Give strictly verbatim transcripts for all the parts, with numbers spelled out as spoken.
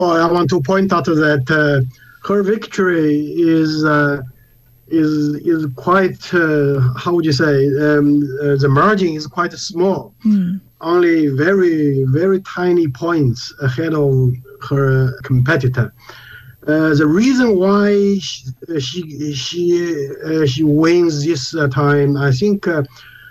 Well, I want to point out that uh, her victory is uh, is is quite uh, how would you say um, uh, the margin is quite small, mm. only very very tiny points ahead of her competitor. Uh, the reason why she she she, uh, she wins this uh, time, I think, uh,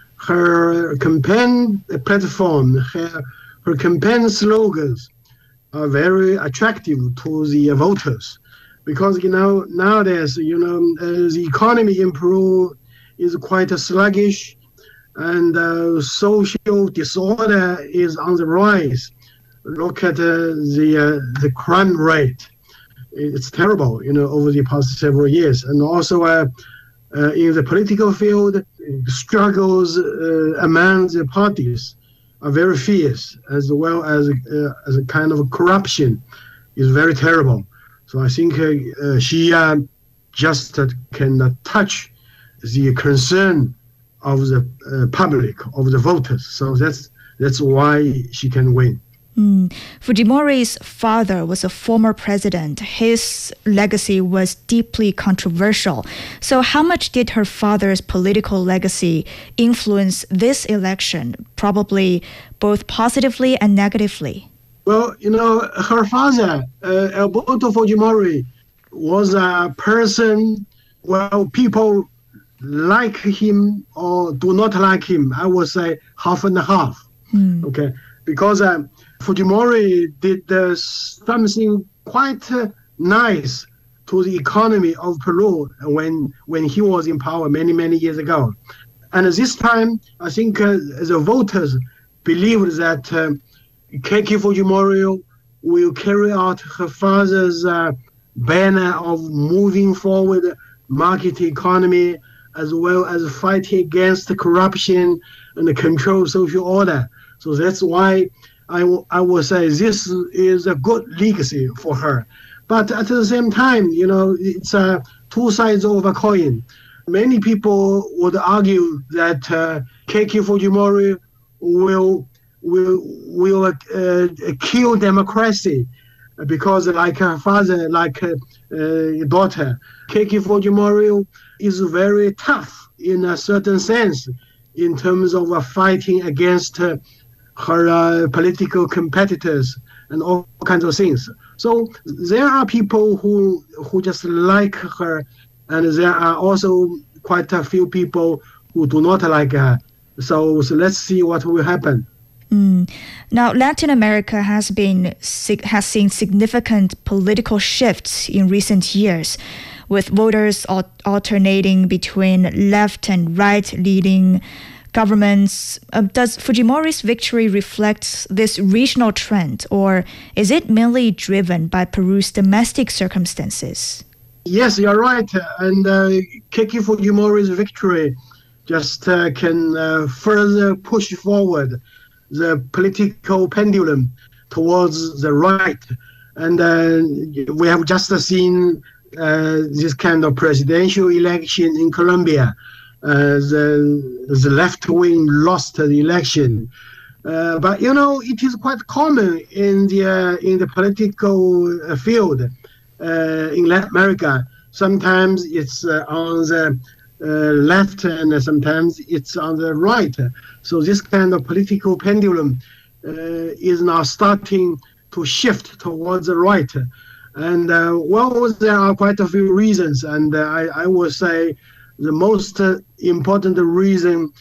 her campaign platform, her, her campaign slogans are very attractive to the voters, because you know nowadays you know uh, the economy in Peru is quite sluggish, and uh, social disorder is on the rise. Look at uh, the uh, the crime rate. It's terrible, you know, over the past several years. And also uh, uh, in the political field, struggles uh, among the parties are very fierce, as well as, uh, as a kind of corruption is very terrible. So I think uh, uh, she uh, just uh, can uh, touch the concern of the uh, public, of the voters. So that's, that's why she can win. Mm. Fujimori's father was a former president. His legacy was deeply controversial. So how much did her father's political legacy influence this election, probably both positively and negatively? Well, you know, her father, uh, Alberto Fujimori, was a person, well, people like him or do not like him. I would say half and half. Mm. Okay, because uh, Fujimori did uh, something quite uh, nice to the economy of Peru when when he was in power many, many years ago. And this time, I think uh, the voters believed that uh, Keiki Fujimori will carry out her father's uh, banner of moving forward market economy, as well as fighting against corruption and control social order. So that's why I, w- I would say this is a good legacy for her. But at the same time, you know, it's uh, two sides of a coin. Many people would argue that uh, Keiki Fujimori will will will uh, kill democracy, because like her father, like her uh, daughter, Keiki Fujimori is very tough in a certain sense in terms of uh, fighting against uh, her uh, political competitors and all kinds of things. So there are people who who just like her, and there are also quite a few people who do not like her. So, so let's see what will happen. Mm. Now, Latin America has been has seen significant political shifts in recent years, with voters alternating between left and right-leaning governments. Uh, does Fujimori's victory reflect this regional trend, or is it mainly driven by Peru's domestic circumstances? Yes, you're right. And uh, Keiki Fujimori's victory just uh, can uh, further push forward the political pendulum towards the right. And uh, we have just seen uh, this kind of presidential election in Colombia. Uh, the, the left wing lost the election. Uh, but, you know, it is quite common in the, uh, in the political uh, field uh, in Latin America. Sometimes it's uh, on the uh, left and sometimes it's on the right. So this kind of political pendulum uh, is now starting to shift towards the right. And, uh, well, there are quite a few reasons. And uh, I, I would say the most uh, important reason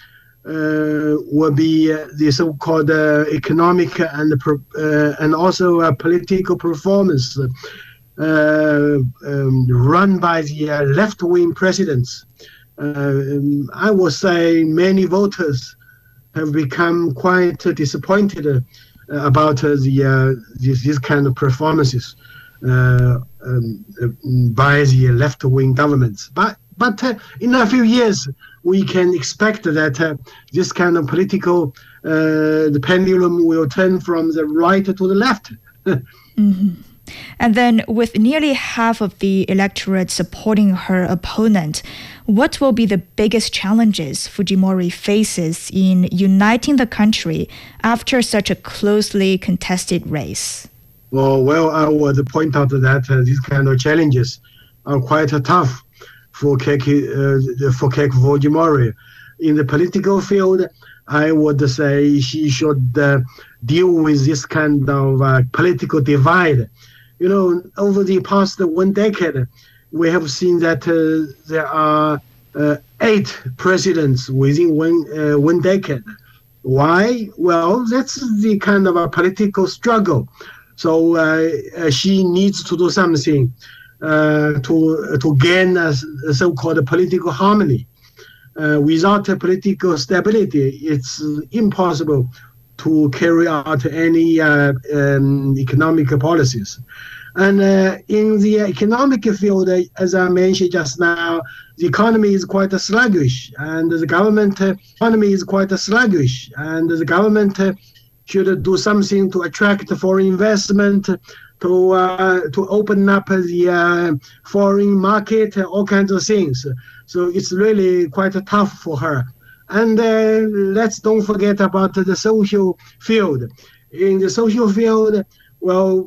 uh, will be uh, the so-called uh, economic and uh, and also uh, political performance uh, um, run by the uh, left-wing presidents. Uh, I would say many voters have become quite uh, disappointed uh, about uh, the uh, this, this kind of performances uh, um, uh, by the left-wing governments. But But uh, in a few years, we can expect that uh, this kind of political, uh, the pendulum will turn from the right to the left. Mm-hmm. And then with nearly half of the electorate supporting her opponent, what will be the biggest challenges Fujimori faces in uniting the country after such a closely contested race? Well, well, I would point out that uh, these kind of challenges are quite uh, tough for Keiko, uh, for Keiko Fujimori. In the political field, I would say she should uh, deal with this kind of uh, political divide. You know, over the past one decade, we have seen that uh, there are uh, eight presidents within one uh, one decade. Why? Well, that's the kind of a political struggle. So uh, uh, she needs to do something uh, to to gain a, a so-called political harmony. Uh, without a political stability, it's impossible to carry out any uh, um, economic policies. And uh, in the economic field, uh, as I mentioned just now, the economy is quite sluggish, and the government uh, economy is quite sluggish, and the government uh, should do something to attract foreign investment, to uh, to open up the uh, foreign market, all kinds of things. So it's really quite tough for her. And uh, let's don't forget about the social field. In the social field, well,